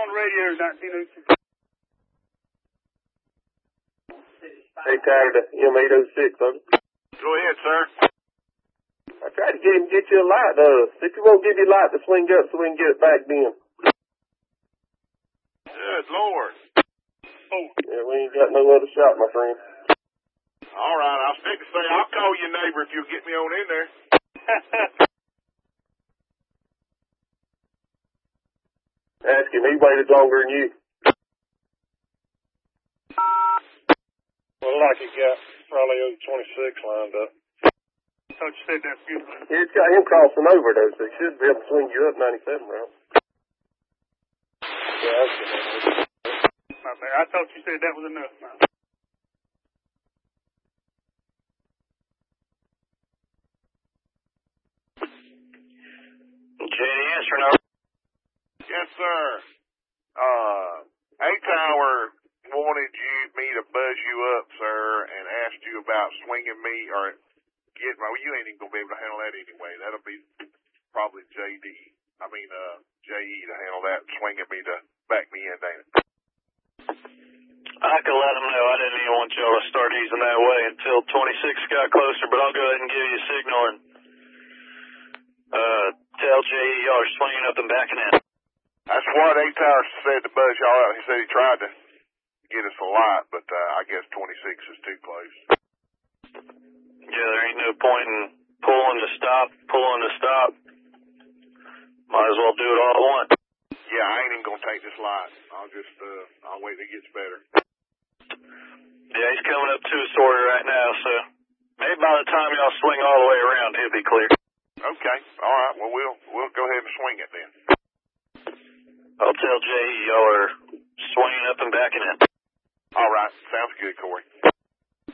on the radio, 1906. Hey, Tyler, the M806, huh? Go ahead, sir. I tried to get you a light, see if he won't give you a light to swing up so we can get it back then. Good Lord. Oh. Yeah, we ain't got no other shot, my friend. All right, I was going to say, I'll call your neighbor if you'll get me on in there. Ask him, he waited longer than you. Well, like he got probably 26 lined up. I thought you said that few. Yeah, it's got him crossing over, though, so he should be able to swing you up 97 round. Yeah, that's good. My bad. I thought you said that was enough, man. JD answer now. Yes, sir. 8-Tower wanted me to buzz you up, sir, and asked you about swinging me or well, you ain't even going to be able to handle that anyway. That'll be probably J.E. to handle that, swinging me to back me in, ain't it? I could let him know. I didn't even want y'all to start using that way until 26 got closer, but I'll go ahead and give you a signal and tell J.E. y'all are swinging up and backing in. That's what 8-Tower said to buzz y'all out. He said he tried to get us a light, but I guess 26 is too close. Yeah, there ain't no point in pulling to stop. Might as well do it all at once. Yeah, I ain't even going to take this light. I'll wait till it gets better. Yeah, he's coming up to us order right now, so maybe by the time y'all swing all the way around, he'll be clear. Okay, all right. Well, we'll go ahead and swing it then. I'll tell J.E. y'all are swinging up and backing in. All right, sounds good, Corey.